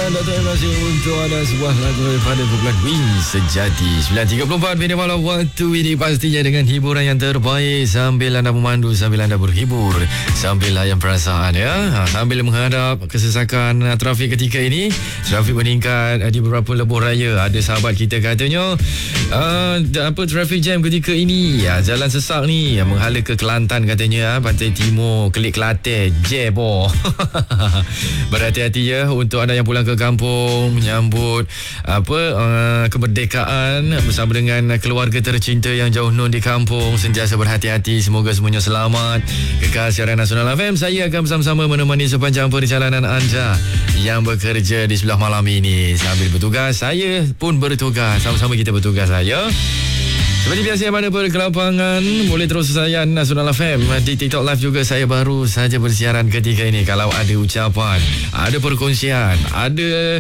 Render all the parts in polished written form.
dan Dr. Masih untuk ada sebuah lagu daripada kumpulan Wings Sejati 9.34 minit malam waktu ini, pastinya dengan hiburan yang terbaik sambil anda memandu, sambil anda berhibur, sambil layan perasaan ya, sambil menghadap kesesakan trafik ketika ini. Trafik meningkat di beberapa lebuh raya. Ada sahabat kita katanya trafik jam ketika ini jalan sesak ni menghala ke Kelantan katanya, Pantai Timur, Kelik Kelantan, jebo. Berhati-hati ya untuk anda yang pulang ke kampung menyambut kemerdekaan bersama dengan keluarga tercinta yang jauh nun di kampung. Sentiasa berhati-hati, semoga semuanya selamat. Kekal siaran Nasional FM, saya akan bersama-sama menemani sepanjang perjalanan anda yang bekerja di sebelah malam ini. Sambil bertugas, saya pun bertugas, sama-sama kita bertugas saya. Seperti biasa, mana berkelapangan boleh terus sayan Nasional FM. Di TikTok Live juga saya baru saja bersiaran ketika ini. Kalau ada ucapan, ada perkongsian, ada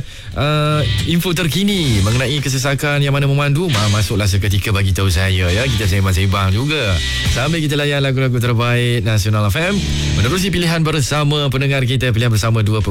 info terkini mengenai kesesakan yang mana memandu, masuklah seketika bagi tahu saya ya. Kita sembang-sembang juga sambil kita layan lagu-lagu terbaik Nasional FM. Menerusi pilihan bersama pendengar kita, pilihan bersama 2.0.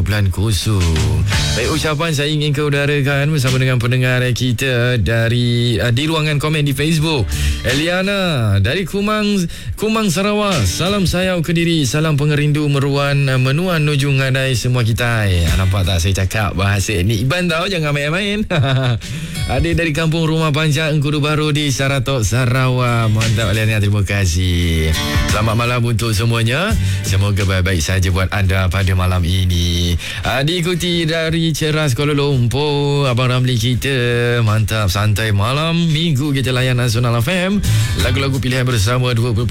Baik, ucapan saya ingin keudarakan bersama dengan pendengar kita dari di ruangan komen di Facebook. Eliana dari Kumang Sarawak. Salam sayau Kediri, salam pengerindu menuan nuju ngadai semua kita. Nampak tak saya cakap bahasa ni Iban tau, jangan main-main. Ada dari kampung Rumah Panjang Engkudu Baru di Saratok, Sarawak. Mantap Eliana, terima kasih. Selamat malam untuk semuanya. Semoga baik-baik saja buat anda pada malam ini. Diikuti dari Ceras Kuala Lumpur, Abang Ramli kita. Mantap, santai malam minggu kita layan Nasional FM. Lagu-lagu pilihan bersama 2.0.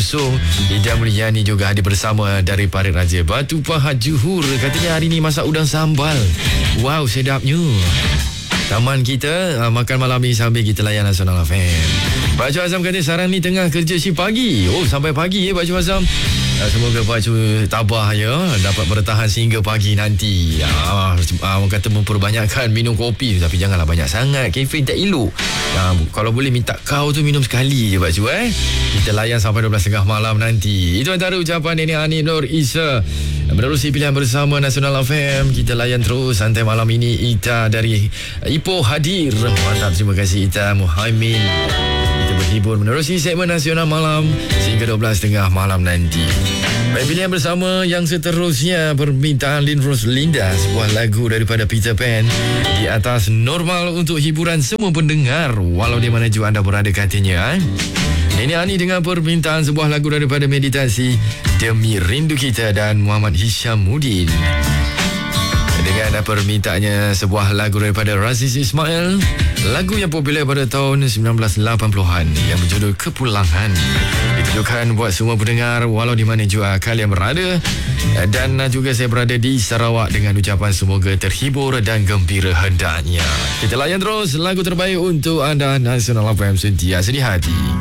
Ida Mulyani juga hadir bersama dari Parit Raja Batu Pahat Johor. Katanya hari ni masak udang sambal. Wow, sedapnya. Taman kita makan malam ni sambil kita layan Nasional FM. Pak Cu Azam kata sekarang ni tengah kerja shift pagi. Oh, sampai pagi ya Pak Cu Azam. Semoga Pak Cu tabah ya, dapat bertahan sehingga pagi nanti. Orang kata memperbanyakkan minum kopi, tapi janganlah banyak sangat, kafein tak elok. Kalau boleh minta kau tu minum sekali je Pak Cu Kita layan sampai 12.30 malam nanti. Itu antara ucapan Nenek Ani Nur Isa. Menerusi pilihan bersama Nasional FM, kita layan terus santai malam ini. Ita dari Ipoh hadir. Mantap, terima kasih Ita Muhaimin. Kita berhibur menerusi segmen Nasional Malam sehingga 12.30 malam nanti. Baik, pilihan bersama yang seterusnya, permintaan Lin Roslinda, sebuah lagu daripada Peter Pan, Di Atas Normal, untuk hiburan semua pendengar walau di mana juga anda berada katanya. Nenek Ani dengan permintaan sebuah lagu daripada Meditasi, Demi Rindu Kita, dan Muhammad Hishamuddin dengan permintaannya sebuah lagu daripada Raziz Ismail, lagu yang popular pada tahun 1980-an yang berjudul Kepulangan. Ditujukan buat semua pendengar walau di mana juga kalian berada, dan juga saya berada di Sarawak, dengan ucapan semoga terhibur dan gembira hendaknya. Kita layan terus lagu terbaik untuk anda Nasional FM, sentiasa di hati.